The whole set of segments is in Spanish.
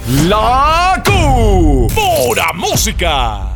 La Pura Música.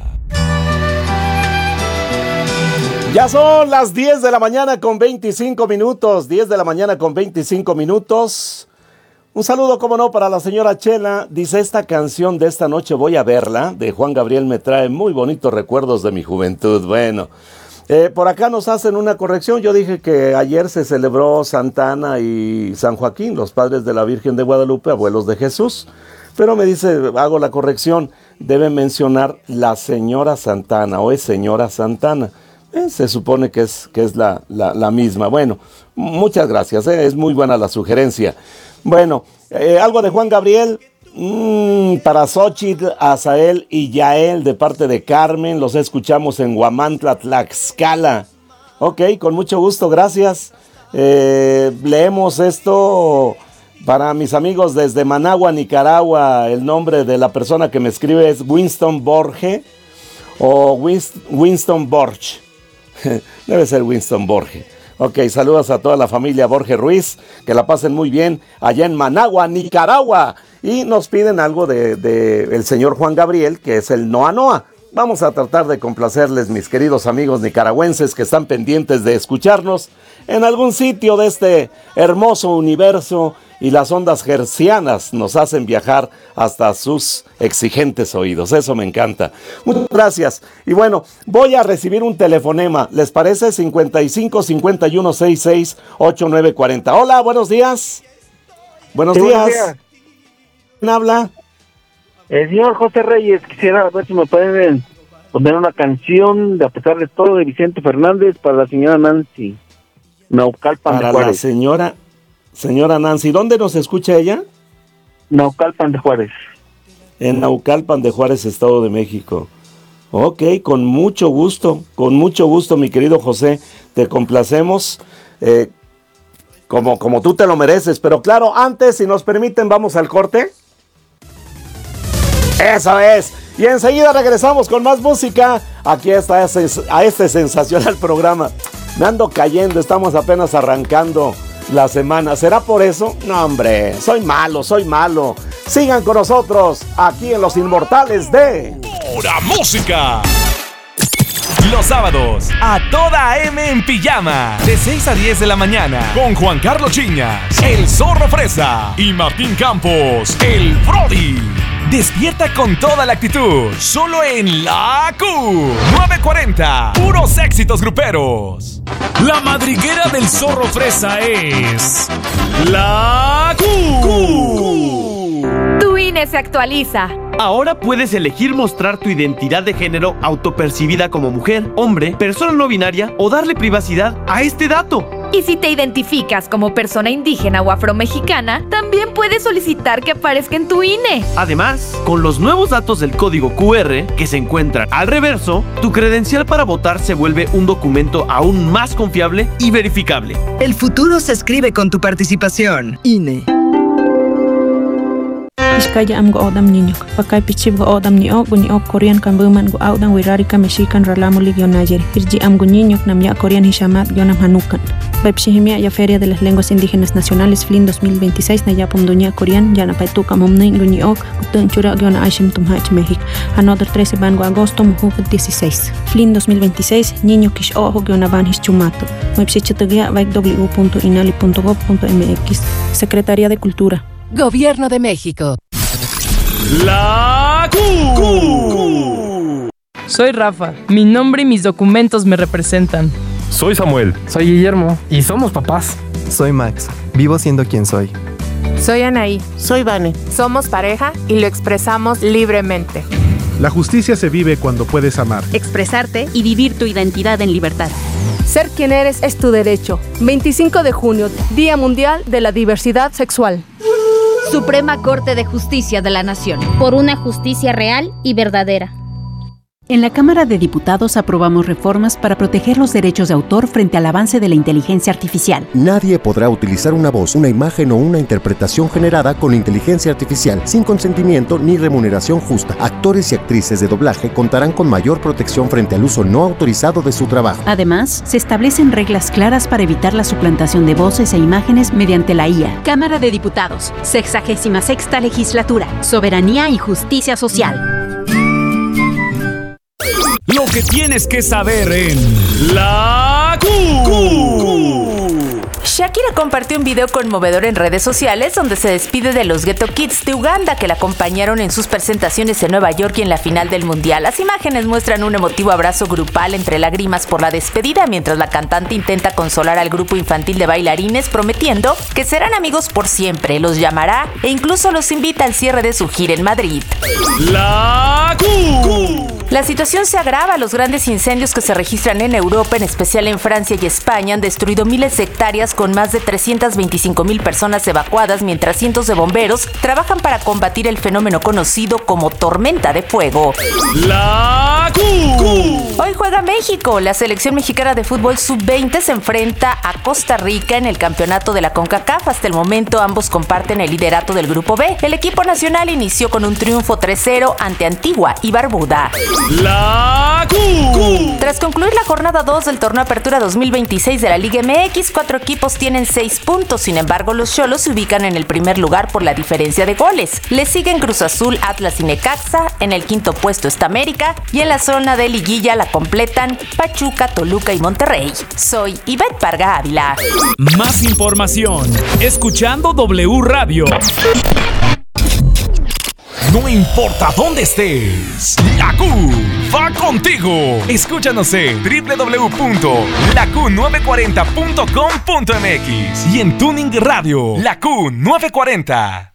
Ya son las 10 de la mañana con 25 minutos. 10 de la mañana con 25 minutos. Un saludo, como no, para la señora Chela. Dice, esta canción de Esta noche voy a verla, de Juan Gabriel, me trae muy bonitos recuerdos de mi juventud. Bueno, por acá nos hacen una corrección. Yo dije que ayer se celebró Santa Ana y San Joaquín, los padres de la Virgen de Guadalupe, abuelos de Jesús. Pero me dice, hago la corrección, debe mencionar la señora Santa Ana, o es señora Santa Ana. Se supone que es la misma. Bueno, muchas gracias, es muy buena la sugerencia. Bueno, algo de Juan Gabriel, para Xochitl, Azael y Yael, de parte de Carmen. Los escuchamos en Huamantla, Tlaxcala. Ok, con mucho gusto, gracias. Leemos esto para mis amigos desde Managua, Nicaragua. El nombre de la persona que me escribe es Winston Borge o Winston Borge. Debe ser Winston Borge. Ok, saludos a toda la familia Borge Ruiz, que la pasen muy bien allá en Managua, Nicaragua. Y nos piden algo de el señor Juan Gabriel, que es el Noa Noa. Vamos a tratar de complacerles, mis queridos amigos nicaragüenses que están pendientes de escucharnos en algún sitio de este hermoso universo, y las ondas hercianas nos hacen viajar hasta sus exigentes oídos. Eso me encanta. Muchas gracias. Y bueno, voy a recibir un telefonema. ¿Les parece? 55 51 66 8940. Hola, buenos días. Buenos días. ¿Quién habla? El señor José Reyes. Quisiera ver si me pueden poner una canción de A pesar de todo, de Vicente Fernández, para la señora Nancy Naucalpan de Juárez. Para la señora Nancy. ¿Dónde nos escucha ella? Naucalpan de Juárez. En Naucalpan de Juárez, Estado de México. Ok, con mucho gusto, mi querido José. Te complacemos como tú te lo mereces. Pero claro, antes, si nos permiten, vamos al corte. Eso es. Y enseguida regresamos con más música. Aquí está a este sensacional programa. Me ando cayendo, estamos apenas arrancando la semana. ¿Será por eso? No, hombre, soy malo. Sigan con nosotros aquí en Los Inmortales de Pura Música. Los sábados, a toda AM en pijama, de 6 a 10 de la mañana, con Juan Carlos Chiñas, el Zorro Fresa, y Martín Campos, el Brody. Despierta con toda la actitud, solo en La Q940, puros éxitos gruperos. La madriguera del Zorro Fresa es La Q. Tu INE se actualiza. Ahora puedes elegir mostrar tu identidad de género autopercibida como mujer, hombre, persona no binaria o darle privacidad a este dato. Y si te identificas como persona indígena o afromexicana, también puedes solicitar que aparezca en tu INE. Además, con los nuevos datos del código QR que se encuentran al reverso, tu credencial para votar se vuelve un documento aún más confiable y verificable. El futuro se escribe con tu participación. INE. Iskaya am go odam niño, pakai pichib go odam ni ok Korean kan buman go audan wirarika mexican ralamo ligio Nayeri. Irji am go niño nam ya Korean hishamat gionam hanukan. Bepshihimia ya Feria de las Lenguas Indígenas Nacionales FLIN 2026 na yapum dunia Korean ya na paituka momni guni ok utun chura giona aishim tumhach México. Another 13 ban go agosto muhu 16. FLIN 2026 niño kish ojo giona ban hischumato. Website www.inali.gov.mx. Secretaría de Cultura. Gobierno de México. La Q. Soy Rafa. Mi nombre y mis documentos me representan. Soy Samuel. Soy Guillermo. Y somos papás. Soy Max. Vivo siendo quien soy. Soy Anaí. Soy Vane. Somos pareja y lo expresamos libremente. La justicia se vive cuando puedes amar, expresarte y vivir tu identidad en libertad. Ser quien eres es tu derecho. 25 de junio, Día Mundial de la Diversidad Sexual. Suprema Corte de Justicia de la Nación. Por una justicia real y verdadera. En la Cámara de Diputados aprobamos reformas para proteger los derechos de autor frente al avance de la inteligencia artificial. Nadie podrá utilizar una voz, una imagen o una interpretación generada con inteligencia artificial sin consentimiento ni remuneración justa. Actores y actrices de doblaje contarán con mayor protección frente al uso no autorizado de su trabajo. Además, se establecen reglas claras para evitar la suplantación de voces e imágenes mediante la IA. Cámara de Diputados, 66ª Legislatura, Soberanía y Justicia Social. Lo que tienes que saber en La Q. Shakira compartió un video conmovedor en redes sociales donde se despide de los Ghetto Kids de Uganda que la acompañaron en sus presentaciones en Nueva York y en la final del Mundial. Las imágenes muestran un emotivo abrazo grupal entre lágrimas por la despedida, mientras la cantante intenta consolar al grupo infantil de bailarines prometiendo que serán amigos por siempre, los llamará e incluso los invita al cierre de su gira en Madrid. La Q. La situación se agrava. Los grandes incendios que se registran en Europa, en especial en Francia y España, han destruido miles de hectáreas con más de 325,000 personas evacuadas, mientras cientos de bomberos trabajan para combatir el fenómeno conocido como tormenta de fuego. La Q. Hoy juega México. La selección mexicana de fútbol sub-20 se enfrenta a Costa Rica en el campeonato de la CONCACAF. Hasta el momento ambos comparten el liderato del grupo B. El equipo nacional inició con un triunfo 3-0 ante Antigua y Barbuda. La Q. Tras concluir la jornada 2 del torneo Apertura 2026 de la Liga MX, 4 equipos tienen 6 puntos. Sin embargo, los Xolos se ubican en el primer lugar por la diferencia de goles. Le siguen Cruz Azul, Atlas y Necaxa. En el quinto puesto está América. Y en la zona de liguilla la completan Pachuca, Toluca y Monterrey. Soy Ivette Parga Ávila. Más información escuchando W Radio. No importa dónde estés, La Q va contigo. Escúchanos en www.laq940.com.mx y en Tuning Radio, La Q940.